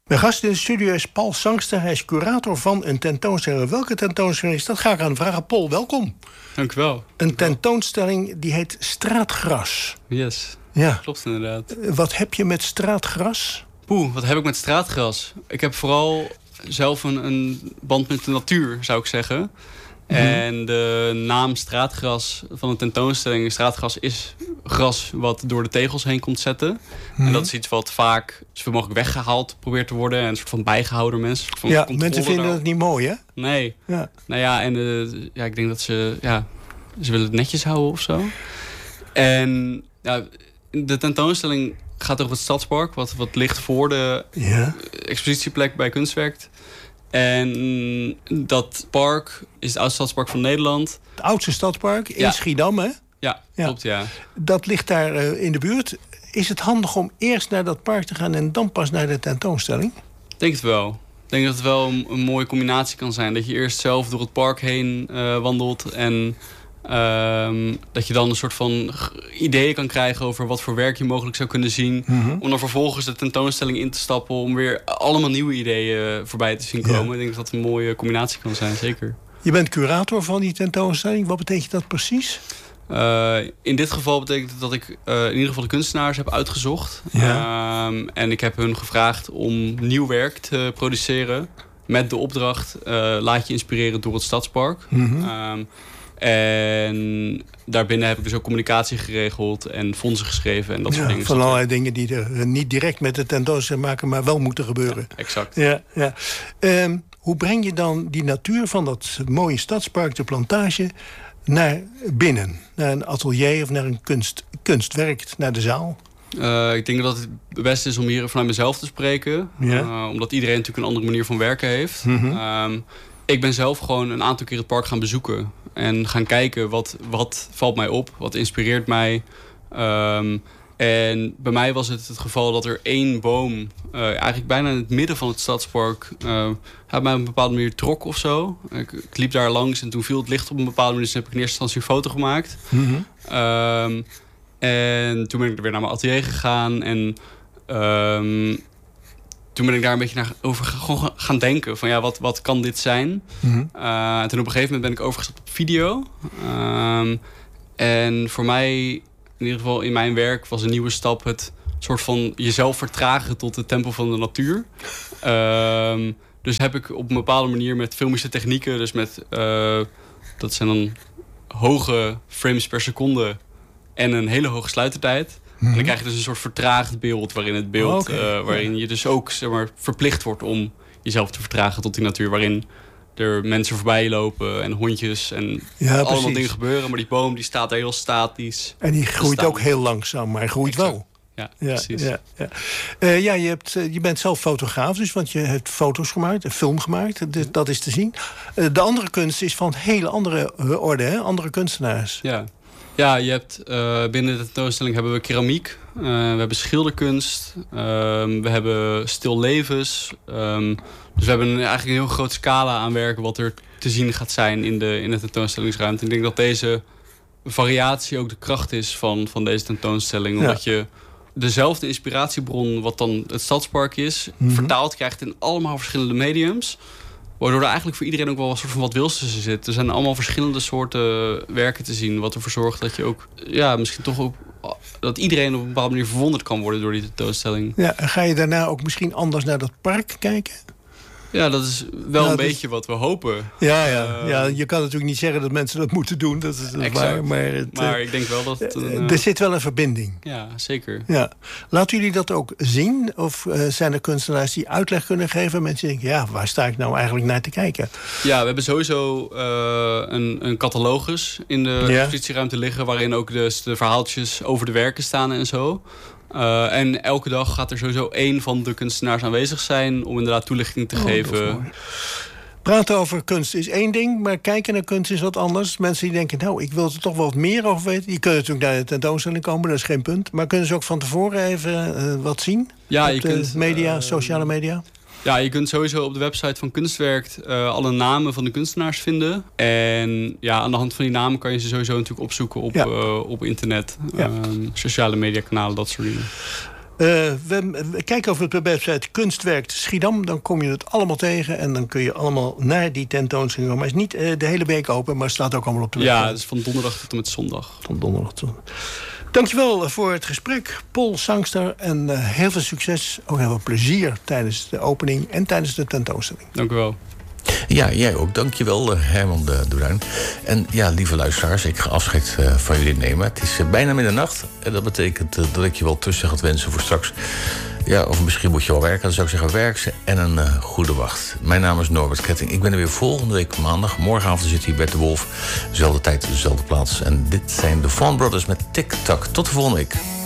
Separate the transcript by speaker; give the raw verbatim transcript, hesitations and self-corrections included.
Speaker 1: Mijn gast in de studio is Paul Sangster. Hij is curator van een tentoonstelling. Welke tentoonstelling is dat? Ga ik aan vragen. Paul, welkom.
Speaker 2: Dank u wel.
Speaker 1: Een tentoonstelling die heet Straatgras.
Speaker 2: Yes,
Speaker 1: ja.
Speaker 2: Klopt inderdaad.
Speaker 1: Wat heb je met straatgras?
Speaker 2: Poeh, wat heb ik met straatgras? Ik heb vooral zelf een, een band met de natuur, zou ik zeggen. Mm-hmm. En de naam straatgras van de tentoonstelling... straatgras is gras wat door de tegels heen komt zetten. Mm-hmm. En dat is iets wat vaak zoveel mogelijk weggehaald probeert te worden... en een soort van bijgehouden mensen. Van
Speaker 1: ja, mensen vinden het niet mooi, hè?
Speaker 2: Nee.
Speaker 1: Ja.
Speaker 2: Nou ja, en uh, ja, ik denk dat ze... Ja, ze willen het netjes houden of zo. En ja, de tentoonstelling gaat over het Stadspark... wat, wat ligt voor de ja. expositieplek bij Kunstwerk... En dat park is het oudste stadspark van Nederland.
Speaker 1: Het oudste stadspark in ja. Schiedam, hè?
Speaker 2: Ja, ja, klopt, ja.
Speaker 1: Dat ligt daar uh, in de buurt. Is het handig om eerst naar dat park te gaan... en dan pas naar de tentoonstelling?
Speaker 2: Ik denk het wel. Ik denk dat het wel een, een mooie combinatie kan zijn. Dat je eerst zelf door het park heen uh, wandelt... en um, dat je dan een soort van ideeën kan krijgen... over wat voor werk je mogelijk zou kunnen zien. Mm-hmm. Om dan vervolgens de tentoonstelling in te stappen... om weer allemaal nieuwe ideeën voorbij te zien komen. Ja. Ik denk dat dat een mooie combinatie kan zijn, zeker.
Speaker 1: Je bent curator van die tentoonstelling. Wat betekent dat precies?
Speaker 2: Uh, in dit geval betekent het dat ik uh, in ieder geval de kunstenaars heb uitgezocht. Ja. Um, en ik heb hun gevraagd om nieuw werk te produceren... met de opdracht uh, laat je inspireren door het Stadspark. Mm-hmm. Um, En daarbinnen heb ik dus ook communicatie geregeld en fondsen geschreven en dat soort ja, dingen.
Speaker 1: Van allerlei dingen die er niet direct met de tentoonstelling maken, maar wel moeten gebeuren.
Speaker 2: Ja, exact.
Speaker 1: Ja, ja. Um, hoe breng je dan die natuur van dat mooie stadspark, de plantage, naar binnen? Naar een atelier of naar een kunst, kunstwerk, naar de zaal?
Speaker 2: Uh, ik denk dat het het beste is om hier vanuit mezelf te spreken. Ja. Uh, omdat iedereen natuurlijk een andere manier van werken heeft. Mm-hmm. Um, ik ben zelf gewoon een aantal keer het park gaan bezoeken. En gaan kijken wat, wat valt mij op, wat inspireert mij. Um, en bij mij was het het geval dat er één boom... Uh, eigenlijk bijna in het midden van het stadspark... Uh, mij op een bepaalde manier trok of zo. Ik, ik liep daar langs en toen viel het licht op een bepaalde manier. Dus heb ik in eerste instantie een foto gemaakt. Mm-hmm. Um, en toen ben ik er weer naar mijn atelier gegaan. En um, toen ben ik daar een beetje naar over gaan, gaan denken. Van ja, wat, wat kan dit zijn? Mm-hmm. Uh, en toen op een gegeven moment ben ik overgestapt op video. Um, en voor mij, in ieder geval in mijn werk, was een nieuwe stap het soort van jezelf vertragen tot het tempo van de natuur. Um, dus heb ik op een bepaalde manier met filmische technieken, dus met, uh, dat zijn dan hoge frames per seconde en een hele hoge sluitertijd. Mm-hmm. En dan krijg je dus een soort vertraagd beeld waarin het beeld, oh, okay. uh, waarin je dus ook zeg maar, verplicht wordt om jezelf te vertragen tot die natuur, waarin er mensen voorbij lopen en hondjes en ja, allemaal precies. dingen gebeuren. Maar die boom die staat heel statisch.
Speaker 1: En die groeit ook heel langzaam, maar hij groeit exact. wel.
Speaker 2: Ja,
Speaker 1: ja,
Speaker 2: precies.
Speaker 1: Ja, ja. Uh, ja, je, hebt, uh, je bent zelf fotograaf, dus, want je hebt foto's gemaakt, een film gemaakt. Dus dat is te zien. Uh, de andere kunst is van hele andere uh, orde, hè? Andere kunstenaars.
Speaker 2: Ja. Ja, je hebt uh, binnen de tentoonstelling hebben we keramiek, uh, we hebben schilderkunst, uh, we hebben stillevens. Um, dus we hebben een, eigenlijk een heel grote scala aan werken wat er te zien gaat zijn in de, in de tentoonstellingsruimte. Ik denk dat deze variatie ook de kracht is van, van deze tentoonstelling. Ja. Omdat je dezelfde inspiratiebron, wat dan het Stadspark is, mm-hmm. vertaald krijgt in allemaal verschillende mediums. Waardoor er eigenlijk voor iedereen ook wel een soort van wat wils tussen zit. Er zijn allemaal verschillende soorten werken te zien. Wat ervoor zorgt dat je ook, ja, misschien toch ook, dat iedereen op een bepaalde manier verwonderd kan worden door die tentoonstelling.
Speaker 1: Ja, en ga je daarna ook misschien anders naar dat park kijken?
Speaker 2: Ja, dat is wel ja, een beetje is... wat we hopen.
Speaker 1: Ja, ja. Uh, ja, je kan natuurlijk niet zeggen dat mensen dat moeten doen. Dat is dat waar, maar het,
Speaker 2: maar ik denk wel dat het een, uh...
Speaker 1: er zit wel een verbinding.
Speaker 2: Ja, zeker.
Speaker 1: Ja. Laten jullie dat ook zien? Of uh, zijn er kunstenaars die uitleg kunnen geven? Mensen denken, ja, waar sta ik nou eigenlijk naar te kijken?
Speaker 2: Ja, we hebben sowieso uh, een, een catalogus in de ja. expositieruimte liggen, waarin ook dus de verhaaltjes over de werken staan en zo. Uh, en elke dag gaat er sowieso één van de kunstenaars aanwezig zijn om inderdaad toelichting te oh, geven.
Speaker 1: Praten over kunst is één ding, maar kijken naar kunst is wat anders. Mensen die denken, nou, ik wil er toch wel wat meer over weten. Die kunnen natuurlijk naar de tentoonstelling komen, dat is geen punt. Maar kunnen ze ook van tevoren even uh, wat zien?
Speaker 2: Ja,
Speaker 1: op
Speaker 2: je
Speaker 1: de
Speaker 2: kunt,
Speaker 1: media,
Speaker 2: uh,
Speaker 1: sociale media?
Speaker 2: Ja, je kunt sowieso op de website van Kunstwerk uh, alle namen van de kunstenaars vinden. En ja, aan de hand van die namen kan je ze sowieso natuurlijk opzoeken op, ja. uh, op internet. Ja. Uh, sociale mediakanalen, dat soort dingen.
Speaker 1: we, we kijken over de website Kunstwerk Schiedam. Dan kom je het allemaal tegen. En dan kun je allemaal naar die tentoonstelling komen. Maar het is niet uh, de hele week open, maar het staat ook allemaal op de website.
Speaker 2: Ja, het is van donderdag tot en met zondag.
Speaker 1: Van donderdag tot Dankjewel voor het gesprek, Paul Sangster. En uh, heel veel succes, ook heel veel plezier tijdens de opening en tijdens de tentoonstelling.
Speaker 2: Dank u wel.
Speaker 3: Ja, jij ook. Dankjewel, Herman de Bruin. En ja, lieve luisteraars, ik ga afscheid uh, van jullie nemen. Het is uh, bijna middernacht. En dat betekent uh, dat ik je wel tussen gaat wensen voor straks. Ja, of misschien moet je wel werken. Dan zou ik zeggen, werk ze en een uh, goede wacht. Mijn naam is Norbert Ketting. Ik ben er weer volgende week maandag. Morgenavond zit hier Bert de Wolf. Dezelfde tijd, dezelfde plaats. En dit zijn de Vaughan Brothers met Tik Tak. Tot de volgende week.